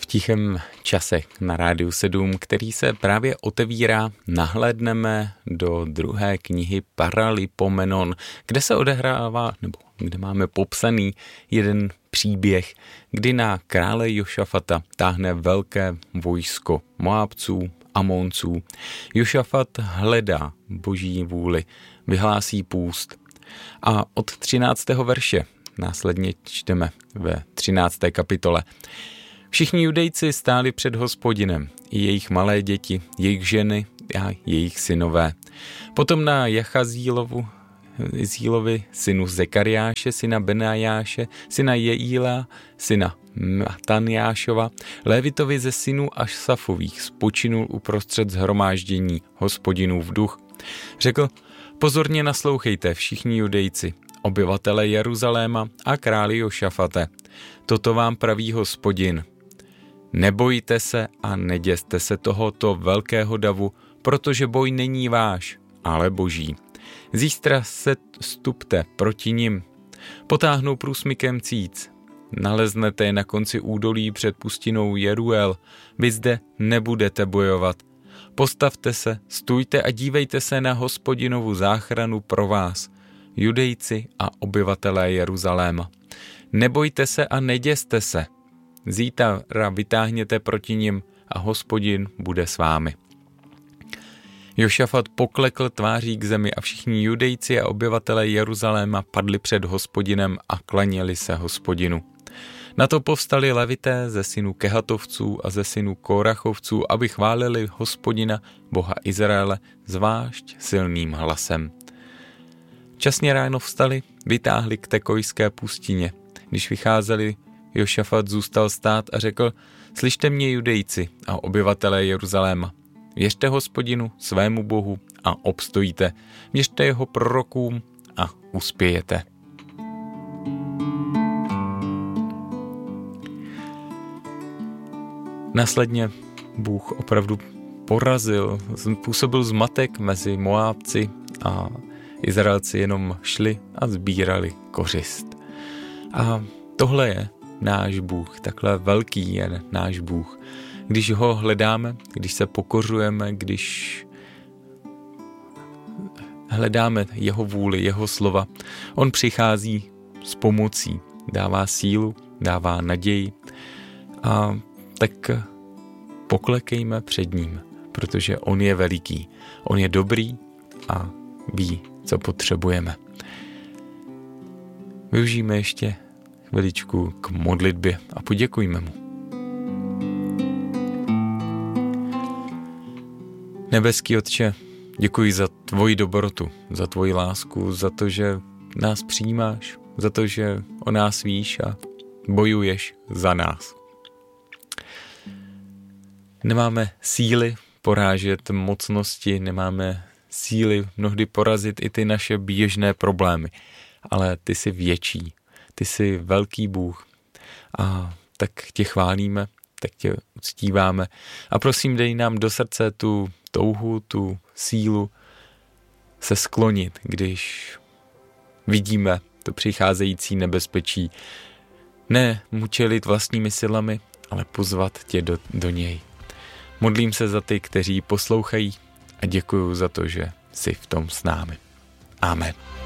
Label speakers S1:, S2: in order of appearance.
S1: tichém čase na Rádiu 7, který se právě otevírá, nahlédneme do druhé knihy Paralipomenon, kde se odehrává, nebo kde máme popsaný jeden příběh, kdy na krále Jošafata táhne velké vojsko Moábců, Amonců. Jošafat hledá boží vůli, vyhlásí půst. A od 13. verše následně čteme ve 13. kapitole. Všichni Judejci stáli před Hospodinem, i jejich malé děti, jejich ženy a jejich synové. Potom na Jachazílovi, synu Zekariáše, syna Benajáše, syna Jeíla, syna Mataniášova, Lévitovi ze synů Asafových spočinul uprostřed shromáždění Hospodinův duch. Řekl, pozorně naslouchejte všichni Judejci, obyvatele Jeruzaléma a králi Jošafate. Toto vám praví Hospodin. Nebojte se a neděste se tohoto velkého davu, protože boj není váš, ale boží. Zítra se stupte proti nim. Potáhnou průsmykem cíc. Naleznete je na konci údolí před pustinou Jeruel. Vy zde nebudete bojovat. Postavte se, stůjte a dívejte se na Hospodinovu záchranu pro vás, Judejci a obyvatelé Jeruzaléma. Nebojte se a neděste se. Zítra vytáhněte proti nim a Hospodin bude s vámi. Jošafat poklekl tváří k zemi a všichni Judejci a obyvatelé Jeruzaléma padli před Hospodinem a klaněli se Hospodinu. Na to povstali levité ze synů Kehatovců a ze synů Kórachovců, aby chválili Hospodina, Boha Izraele, zvlášť silným hlasem. Časně ráno vstali, vytáhli k tekojské pustině. Když vycházeli, Jošafat zůstal stát a řekl, slyšte mě Judejci a obyvatelé Jeruzaléma. Věřte Hospodinu, svému Bohu a obstojíte. Věřte jeho prorokům a uspějete. Následně Bůh opravdu porazil, působil zmatek mezi Moábci a Izraelci jenom šli a sbírali kořist. A tohle je náš Bůh, takhle velký je náš Bůh. Když ho hledáme, když se pokořujeme, když hledáme jeho vůli, jeho slova, on přichází s pomocí, dává sílu, dává naději a tak poklekejme před ním, protože on je veliký, on je dobrý a ví, co potřebujeme. Využijeme ještě chviličku k modlitbě a poděkujme mu. Nebeský Otče, děkuji za tvoji dobrotu, za tvoji lásku, za to, že nás přijímáš, za to, že o nás víš a bojuješ za nás. Nemáme síly porážet mocnosti, nemáme síly mnohdy porazit i ty naše běžné problémy, ale ty jsi větší, ty jsi velký Bůh a tak tě chválíme, tak tě uctíváme a prosím, dej nám do srdce tu touhu, tu sílu se sklonit, když vidíme to přicházející nebezpečí. Ne mu čelit vlastními silami, ale pozvat tě do něj. Modlím se za ty, kteří poslouchají a děkuju za to, že jsi v tom s námi. Amen.